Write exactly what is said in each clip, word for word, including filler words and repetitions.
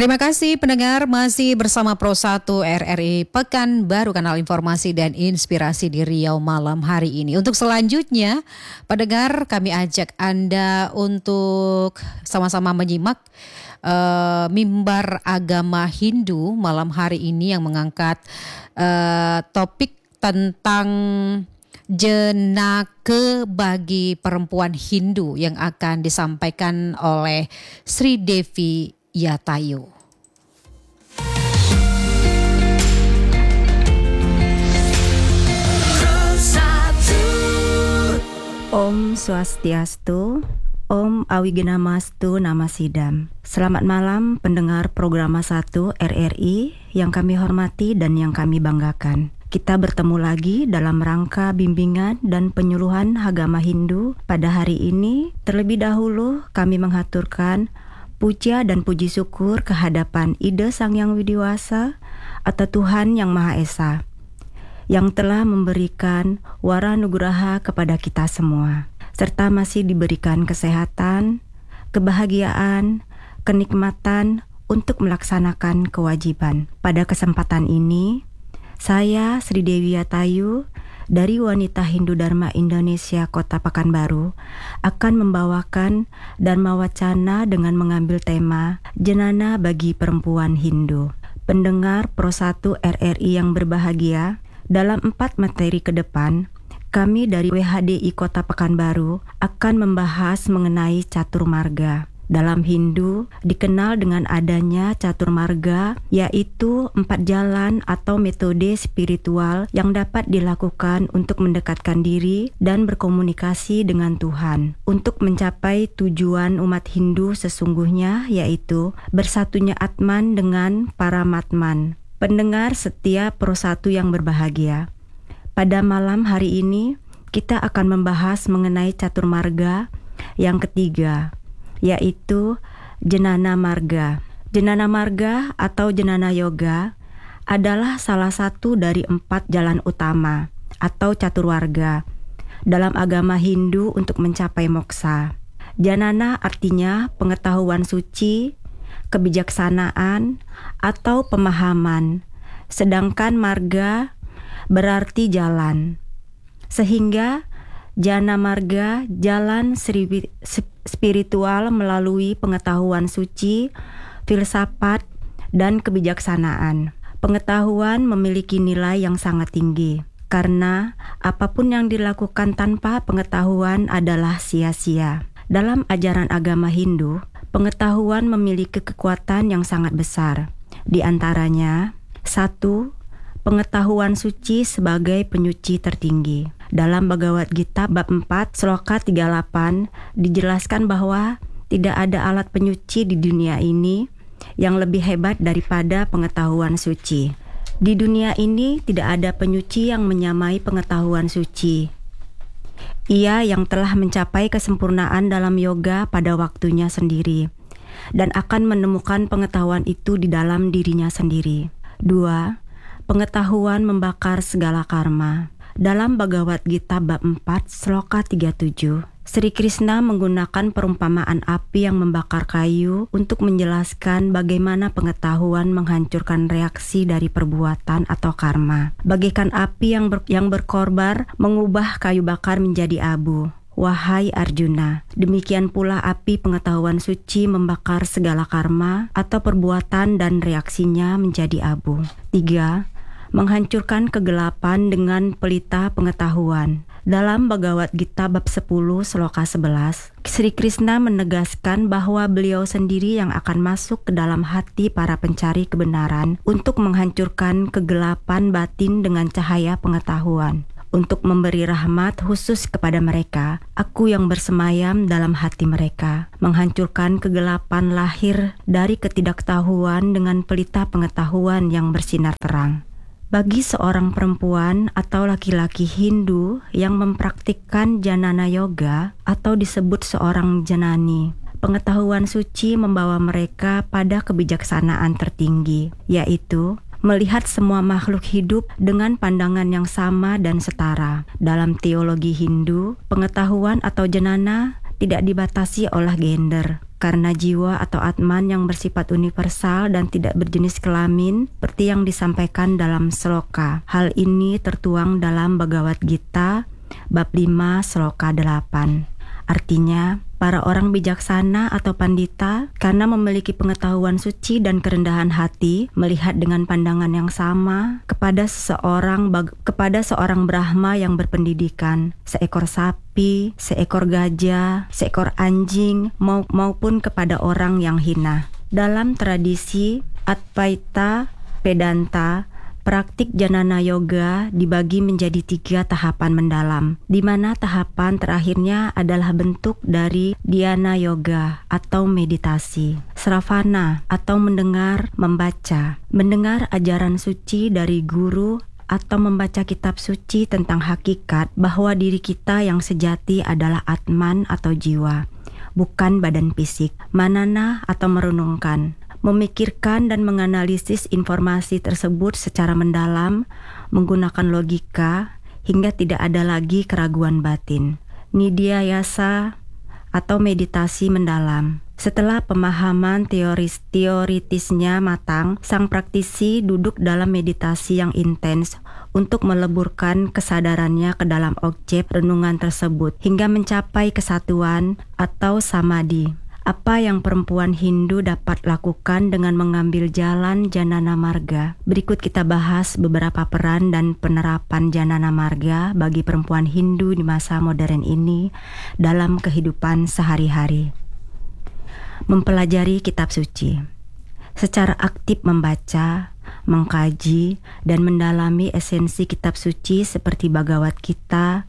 Terima kasih pendengar, masih bersama Pro satu R R I Pekanbaru, kanal informasi dan inspirasi di Riau malam hari ini. Untuk selanjutnya, pendengar, kami ajak Anda untuk sama-sama menyimak uh, mimbar agama Hindu malam hari ini yang mengangkat uh, topik tentang jenaka bagi perempuan Hindu yang akan disampaikan oleh Sri Devi Yatayu. Om Swastiastu, Om Awigenamastu Namasidam. Selamat malam pendengar program satu R R I yang kami hormati dan yang kami banggakan. Kita bertemu lagi dalam rangka bimbingan dan penyuluhan agama Hindu pada hari ini. Terlebih dahulu kami menghaturkan puja dan puji syukur kehadapan Ida Sang Yang Widiwasa atau Tuhan Yang Maha Esa yang telah memberikan wara nugraha kepada kita semua, serta masih diberikan kesehatan, kebahagiaan, kenikmatan untuk melaksanakan kewajiban. Pada kesempatan ini, saya Sri Devi Yatayu dari Wanita Hindu Dharma Indonesia Kota Pekanbaru akan membawakan Dharma Wacana dengan mengambil tema Jenana bagi Perempuan Hindu. Pendengar Pro satu R R I yang berbahagia, dalam empat materi ke depan, kami dari W H D I Kota Pekanbaru akan membahas mengenai catur marga. Dalam Hindu dikenal dengan adanya catur marga, yaitu empat jalan atau metode spiritual yang dapat dilakukan untuk mendekatkan diri dan berkomunikasi dengan Tuhan untuk mencapai tujuan umat Hindu sesungguhnya, yaitu bersatunya Atman dengan Paramatman. Pendengar setia Pro satu yang berbahagia, pada malam hari ini kita akan membahas mengenai catur marga yang ketiga, yaitu Jenana Marga. Jenana Marga atau Jenana Yoga adalah salah satu dari empat jalan utama atau catur warga dalam agama Hindu untuk mencapai moksa. Janana artinya pengetahuan suci, kebijaksanaan, atau pemahaman, sedangkan marga berarti jalan. Sehingga Jana Marga, jalan spiritual melalui pengetahuan suci, filsafat, dan kebijaksanaan. Pengetahuan memiliki nilai yang sangat tinggi, karena apapun yang dilakukan tanpa pengetahuan adalah sia-sia. Dalam ajaran agama Hindu, pengetahuan memiliki kekuatan yang sangat besar. Di antaranya, satu, pengetahuan suci sebagai penyuci tertinggi. Dalam Bhagavad Gita bab empat sloka tiga puluh delapan dijelaskan bahwa tidak ada alat penyuci di dunia ini yang lebih hebat daripada pengetahuan suci. Di dunia ini tidak ada penyuci yang menyamai pengetahuan suci. Ia yang telah mencapai kesempurnaan dalam yoga pada waktunya sendiri dan akan menemukan pengetahuan itu di dalam dirinya sendiri. Dua, pengetahuan membakar segala karma. Dalam Bhagavad Gita bab empat sloka tiga puluh tujuh, Sri Krishna menggunakan perumpamaan api yang membakar kayu untuk menjelaskan bagaimana pengetahuan menghancurkan reaksi dari perbuatan atau karma. Bagaikan api yang, ber, yang berkorbar mengubah kayu bakar menjadi abu. Wahai Arjuna, demikian pula api pengetahuan suci membakar segala karma atau perbuatan dan reaksinya menjadi abu. Tiga, menghancurkan kegelapan dengan pelita pengetahuan. Dalam Bhagavad Gita bab sepuluh sloka sebelas, Sri Krishna menegaskan bahwa beliau sendiri yang akan masuk ke dalam hati para pencari kebenaran untuk menghancurkan kegelapan batin dengan cahaya pengetahuan. Untuk memberi rahmat khusus kepada mereka, aku yang bersemayam dalam hati mereka, menghancurkan kegelapan lahir dari ketidaktahuan dengan pelita pengetahuan yang bersinar terang. Bagi seorang perempuan atau laki-laki Hindu yang mempraktikkan Janana Yoga atau disebut seorang Janani, pengetahuan suci membawa mereka pada kebijaksanaan tertinggi, yaitu melihat semua makhluk hidup dengan pandangan yang sama dan setara. Dalam teologi Hindu, pengetahuan atau Janana tidak dibatasi oleh gender. karena jiwa atau atman yang bersifat universal dan tidak berjenis kelamin seperti yang disampaikan dalam sloka. Hal ini tertuang dalam Bhagavad Gita bab lima sloka delapan. Artinya, para orang bijaksana atau pandita karena memiliki pengetahuan suci dan kerendahan hati melihat dengan pandangan yang sama kepada seorang kepada seorang Brahma yang berpendidikan, seekor sapi, seekor gajah, seekor anjing maupun kepada orang yang hina. Dalam tradisi Advaita Vedanta, praktik Jnana Yoga dibagi menjadi tiga tahapan mendalam, di mana tahapan terakhirnya adalah bentuk dari Dhyana Yoga atau meditasi. Sravana atau mendengar, membaca. Mendengar ajaran suci dari guru atau membaca kitab suci tentang hakikat bahwa diri kita yang sejati adalah Atman atau jiwa, bukan badan fisik. Manana atau merenungkan. Memikirkan dan menganalisis informasi tersebut secara mendalam menggunakan logika hingga tidak ada lagi keraguan batin. Nidhyayasa atau meditasi mendalam. Setelah pemahaman teoris teoritisnya matang, sang praktisi duduk dalam meditasi yang intens untuk meleburkan kesadarannya ke dalam objek renungan tersebut hingga mencapai kesatuan atau samadhi. Apa yang perempuan Hindu dapat lakukan dengan mengambil jalan Janana Marga? Berikut kita bahas beberapa peran dan penerapan Janana Marga bagi perempuan Hindu di masa modern ini dalam kehidupan sehari-hari. Mempelajari kitab suci. Secara aktif membaca, mengkaji, dan mendalami esensi kitab suci seperti Bhagavad Gita,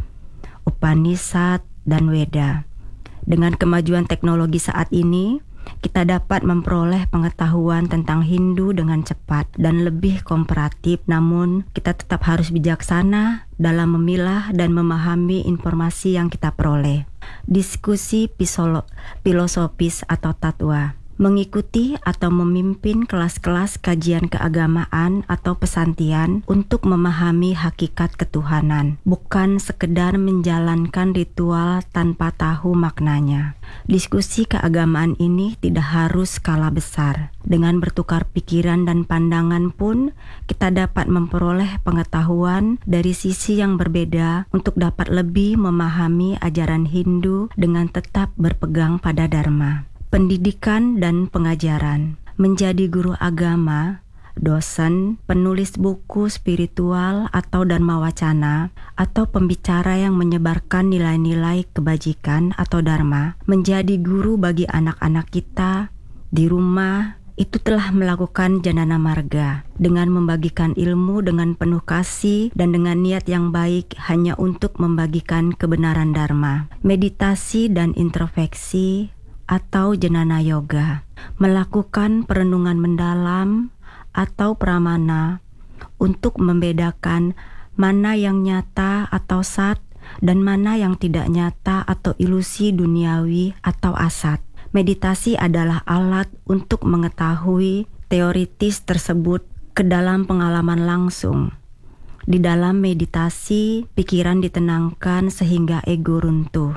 Upanishad, dan Weda. Dengan kemajuan teknologi saat ini, kita dapat memperoleh pengetahuan tentang Hindu dengan cepat dan lebih komparatif, namun kita tetap harus bijaksana dalam memilah dan memahami informasi yang kita peroleh. Diskusi pisolo, filosofis atau tatwa. Mengikuti atau memimpin kelas-kelas kajian keagamaan atau pesantian untuk memahami hakikat ketuhanan, bukan sekedar menjalankan ritual tanpa tahu maknanya. Diskusi keagamaan ini tidak harus skala besar. Dengan bertukar pikiran dan pandangan pun, kita dapat memperoleh pengetahuan dari sisi yang berbeda untuk dapat lebih memahami ajaran Hindu dengan tetap berpegang pada Dharma. Pendidikan dan pengajaran. Menjadi guru agama, dosen, penulis buku spiritual atau dharma wacana, atau pembicara yang menyebarkan nilai-nilai kebajikan atau dharma, menjadi guru bagi anak-anak kita di rumah, itu telah melakukan Janana Marga dengan membagikan ilmu dengan penuh kasih dan dengan niat yang baik hanya untuk membagikan kebenaran dharma. Meditasi dan introspeksi atau Jnana Yoga, melakukan perenungan mendalam atau pramana untuk membedakan mana yang nyata atau sat dan mana yang tidak nyata atau ilusi duniawi atau asat. Meditasi adalah alat untuk mengetahui teoritis tersebut ke dalam pengalaman langsung. Di dalam meditasi, pikiran ditenangkan sehingga ego runtuh,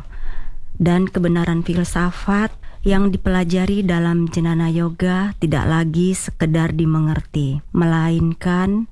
dan kebenaran filsafat yang dipelajari dalam Jnana Yoga tidak lagi sekedar dimengerti, melainkan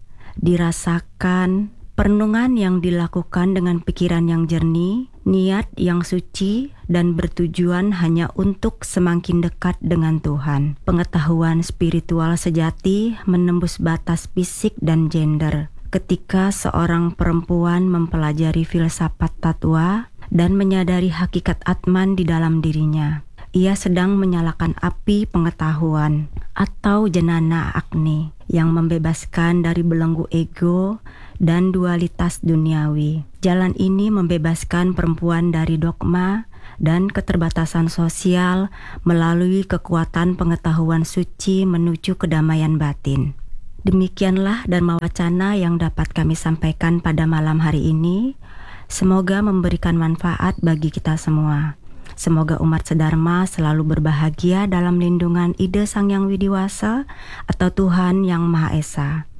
dirasakan. Perenungan yang dilakukan dengan pikiran yang jernih, niat yang suci, dan bertujuan hanya untuk semakin dekat dengan Tuhan. Pengetahuan spiritual sejati menembus batas fisik dan gender. Ketika seorang perempuan mempelajari filsafat tatwa dan menyadari hakikat Atman di dalam dirinya, ia sedang menyalakan api pengetahuan atau Jnana Agni yang membebaskan dari belenggu ego dan dualitas duniawi. Jalan ini membebaskan perempuan dari dogma dan keterbatasan sosial melalui kekuatan pengetahuan suci menuju kedamaian batin. Demikianlah Dharma Wacana yang dapat kami sampaikan pada malam hari ini. Semoga memberikan manfaat bagi kita semua. Semoga umat sedharma selalu berbahagia dalam lindungan ide Sang Yang Widiwasa atau Tuhan Yang Maha Esa.